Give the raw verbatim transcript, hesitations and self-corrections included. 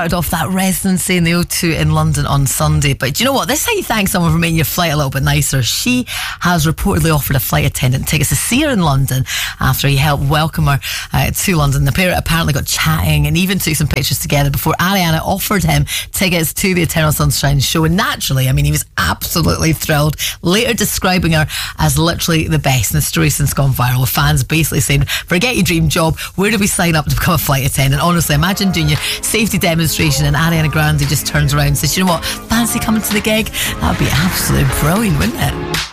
started off that residency in the O two in London on Sunday. But do you know what? This is how you thank someone for making your flight a little bit nicer. She has reportedly offered a flight attendant tickets to see her in London after he helped welcome her uh, to London. The pair apparently got chatting and even took some pictures together before Ariana offered him tickets to the Eternal Sunshine show. And naturally, I mean, he was absolutely thrilled, later describing her as literally the best. And the story's since gone viral, with fans basically saying, forget your dream job, where do we sign up to become a flight attendant? Honestly, imagine doing your safety demonstration and Ariana Grande just turns around and says, you know what, fancy coming to the gig? That would be absolutely brilliant, wouldn't it?